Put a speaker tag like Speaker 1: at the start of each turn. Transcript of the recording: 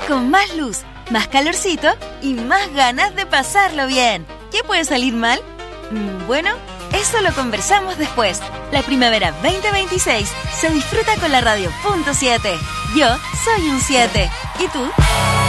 Speaker 1: con más luz, más calorcito y más ganas de pasarlo bien. ¿Qué puede salir mal? Bueno, eso lo conversamos después. La primavera 2026 se disfruta con la radio .7. Yo soy un 7. ¿Y tú?